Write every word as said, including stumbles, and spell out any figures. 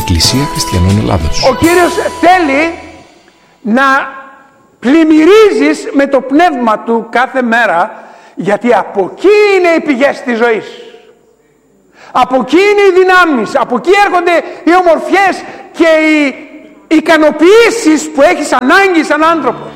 Εκκλησία Χριστιανών Ελλάδος. Ο Κύριος θέλει να πλημμυρίζεις με το πνεύμα Του κάθε μέρα, γιατί από εκεί είναι οι πηγές της ζωής. Από εκεί είναι οι δυνάμεις, από εκεί έρχονται οι ομορφιές και οι ικανοποιήσεις που έχεις ανάγκη σαν άνθρωπος.